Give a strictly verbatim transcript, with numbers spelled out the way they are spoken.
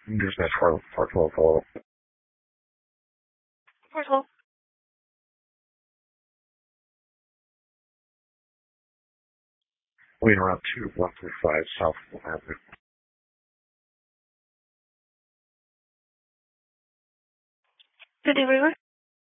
Dispatch four twelve, follow up. four twelve. Waiting around two one three five South Avenue. Good day, River.